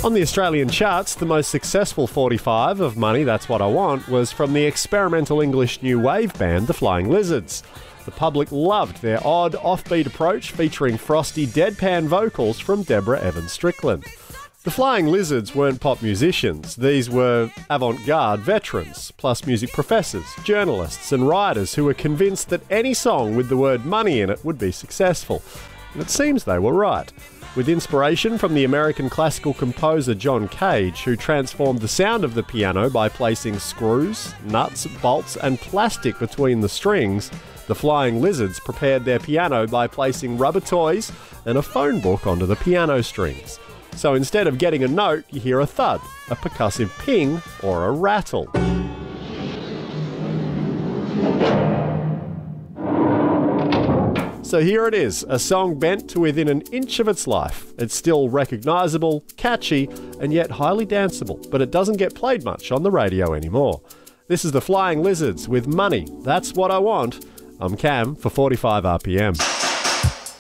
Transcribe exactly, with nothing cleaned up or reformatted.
On the Australian charts, the most successful forty-five of Money, That's What I Want was from the experimental English new wave band The Flying Lizards. The public loved their odd, offbeat approach featuring frosty, deadpan vocals from Deborah Evans-Strickland. The Flying Lizards weren't pop musicians. These were avant-garde veterans, plus music professors, journalists and writers who were convinced that any song with the word money in it would be successful. And it seems they were right. With inspiration from the American classical composer John Cage, who transformed the sound of the piano by placing screws, nuts, bolts and plastic between the strings, the Flying Lizards prepared their piano by placing rubber toys and a phone book onto the piano strings. So instead of getting a note, you hear a thud, a percussive ping, or a rattle. So here it is, a song bent to within an inch of its life. It's still recognisable, catchy, and yet highly danceable, but it doesn't get played much on the radio anymore. This is the Flying Lizards with Money, That's What I Want. I'm Cam for forty-five R P M.